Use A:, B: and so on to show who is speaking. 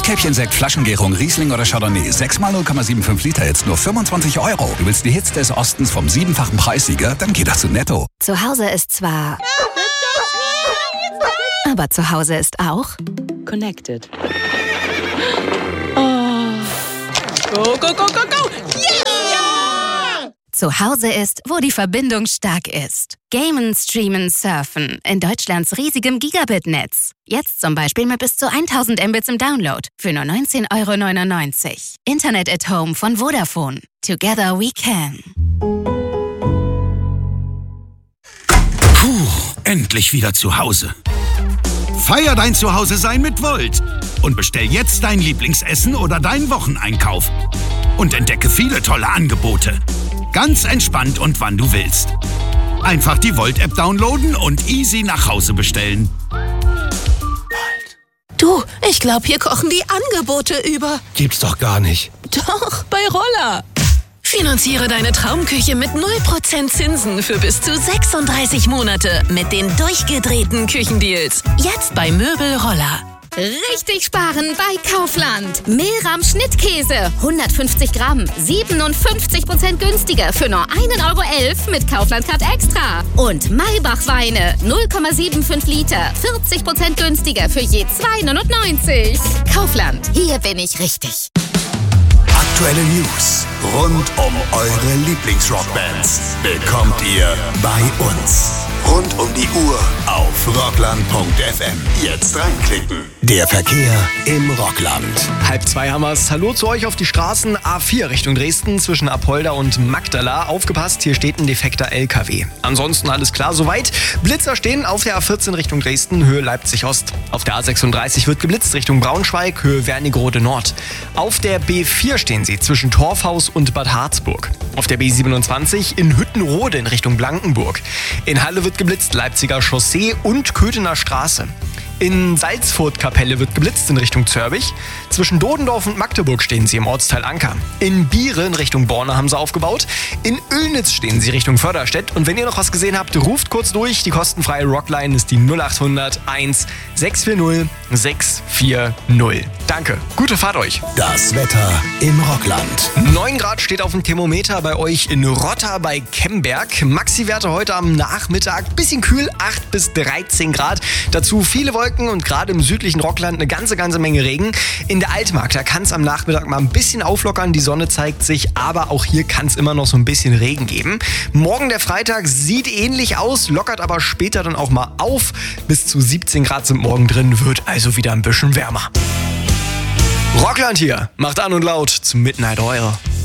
A: Rotkäppchensekt, Flaschengärung, Riesling oder Chardonnay. 6 mal 0,75 Liter, jetzt nur 25 €. Du willst die Hits des Ostens vom 7-fachen Preissieger? Dann geh doch zu Netto.
B: Zu Hause ist zwar... Aber zu Hause ist auch...
C: Connected. Oh. Go, go, go, go, go! Yeah!
B: Zu Hause ist, wo die Verbindung stark ist. Gamen, Streamen, Surfen in Deutschlands riesigem Gigabit-Netz. Jetzt zum Beispiel mit bis zu 1000 Mbits im Download für nur 19,99 €. Internet at Home von Vodafone. Together we can.
D: Puh, endlich wieder zu Hause. Feier dein Zuhause-Sein mit Volt und bestell jetzt dein Lieblingsessen oder deinen Wocheneinkauf. Und entdecke viele tolle Angebote. Ganz entspannt und wann du willst. Einfach die Volt-App downloaden und easy nach Hause bestellen.
E: Du, ich glaube, hier kochen die Angebote über.
F: Gibt's doch gar nicht.
E: Doch, bei Roller. Finanziere deine Traumküche mit 0% Zinsen für bis zu 36 Monate mit den durchgedrehten Küchendeals. Jetzt bei Möbel Roller.
B: Richtig sparen bei Kaufland. Mehlrahm Schnittkäse, 150 Gramm, 57% günstiger für nur 1,11 € mit Kaufland Card Extra. Und Maybach Weine, 0,75 Liter, 40% günstiger für je 2,99 €. Kaufland, hier bin ich richtig.
G: Aktuelle News rund um eure Lieblingsrockbands bekommt ihr bei uns. Rund um die Uhr auf rockland.fm. Jetzt reinklicken. Der Verkehr im Rockland.
F: 1:30 haben wir's. Hallo zu euch auf die Straßen A4 Richtung Dresden zwischen Apolda und Magdala. Aufgepasst, hier steht ein defekter LKW. Ansonsten alles klar soweit. Blitzer stehen auf der A14 Richtung Dresden, Höhe Leipzig-Ost. Auf der A36 wird geblitzt Richtung Braunschweig, Höhe Wernigerode Nord. Auf der B4 stehen sie zwischen Torfhaus und Bad Harzburg. Auf der B27 in Hüttenrode in Richtung Blankenburg. In Halle wird geblitzt Leipziger Chaussee und Köthener Straße. In Salzfurt-Kapelle wird geblitzt in Richtung Zörbich. Zwischen Dodendorf und Magdeburg stehen sie im Ortsteil Anker. In Biere in Richtung Borne haben sie aufgebaut. In Oelnitz stehen sie Richtung Förderstedt. Und wenn ihr noch was gesehen habt, ruft kurz durch. Die kostenfreie Rockline ist die 0800 1 640 640. Danke, gute Fahrt euch.
G: Das Wetter im Rockland.
F: 9 Grad steht auf dem Thermometer bei euch in Rotta bei Kemberg. Maxi-Werte heute am Nachmittag. Bisschen kühl, 8 bis 13 Grad. Dazu viele Wolken und gerade im südlichen Rockland eine ganze Menge Regen. In der Altmark, da kann es am Nachmittag mal ein bisschen auflockern. Die Sonne zeigt sich, aber auch hier kann es immer noch so ein bisschen Regen geben. Morgen der Freitag sieht ähnlich aus, lockert aber später dann auch mal auf. Bis zu 17 Grad sind morgen drin, wird also wieder ein bisschen wärmer. Rockland hier, macht an und laut zum Midnight Oil.